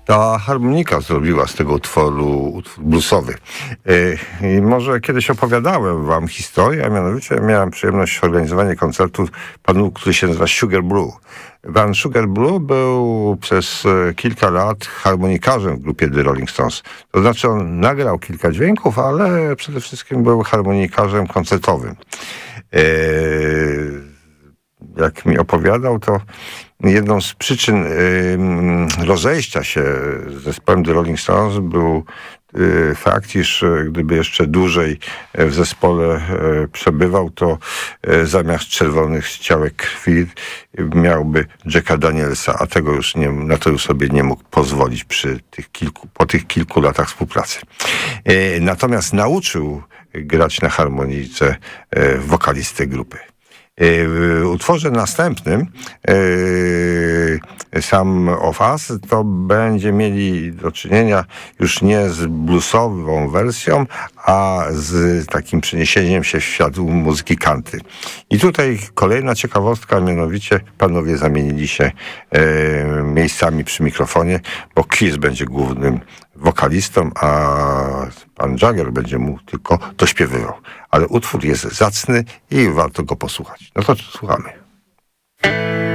Ta harmonika zrobiła z tego utwór bluesowy. I może kiedyś opowiadałem wam historię, a mianowicie miałem przyjemność organizowania koncertu panu, który się nazywa Sugar Blue. Pan Sugar Blue był przez kilka lat harmonikarzem w grupie The Rolling Stones. To znaczy on nagrał kilka dźwięków, ale przede wszystkim był harmonikarzem koncertowym. Jak mi opowiadał, to jedną z przyczyn rozejścia się z zespołem The Rolling Stones był fakt, iż gdyby jeszcze dłużej w zespole przebywał, to zamiast czerwonych ściałek krwi miałby Jacka Danielsa, a tego już na to już sobie nie mógł pozwolić po tych kilku latach współpracy. Natomiast nauczył grać na harmonice wokalistę grupy. W utworze następnym Some of Us to będzie mieli do czynienia już nie z bluesową wersją, a z takim przeniesieniem się w świat muzyki country. I tutaj kolejna ciekawostka, mianowicie panowie zamienili się miejscami przy mikrofonie, bo Keith będzie głównym wokalistą, a pan Jagger będzie mu tylko dośpiewywał. Ale utwór jest zacny i warto go posłuchać. No to słuchamy.